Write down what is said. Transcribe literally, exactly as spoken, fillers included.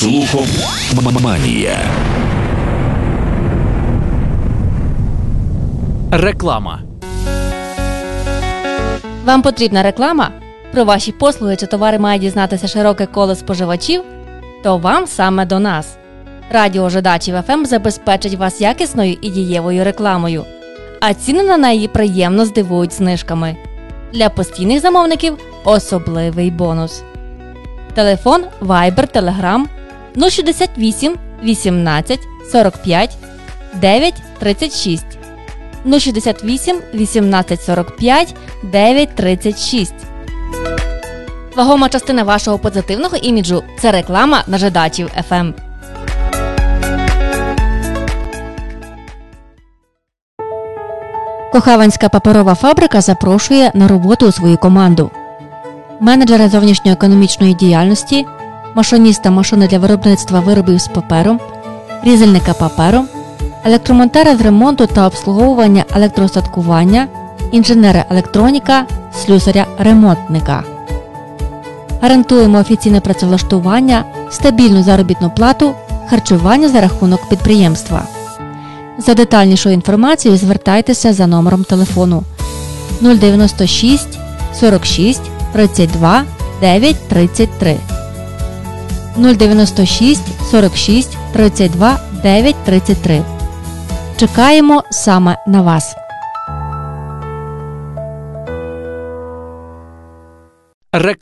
Слухоманія. Реклама. Вам потрібна реклама? Про ваші послуги чи товари має дізнатися широке коло споживачів? То вам саме до нас. Радіо Жидачів еф ем забезпечить вас якісною і дієвою рекламою, а ціни на неї приємно здивують знижками. Для постійних замовників особливий бонус. Телефон Viber, Telegram нуль шістдесят вісім вісімнадцять сорок п'ять дев'ять тридцять шість. нуль шістдесят вісім вісімнадцять сорок п'ять дев'ять тридцять шість. Вагома частина вашого позитивного іміджу – це реклама на Жидачів еф ем. Кохаванська паперова фабрика запрошує на роботу у свою команду. Менеджери зовнішньоекономічної діяльності, машиніста машини для виробництва виробів з папером, різальника паперу, електромонтера з ремонту та обслуговування електроостаткування, інженера-електроніка, слюсаря-ремонтника. Гарантуємо офіційне працевлаштування, стабільну заробітну плату, харчування за рахунок підприємства. За детальнішою інформацією звертайтеся за номером телефону нуль дев'яносто шість сорок шість тридцять два дев'ять тридцять три. нуль дев'яносто шість сорок шість тридцять два дев'ять тридцять три. Чекаємо саме на вас. Реклама.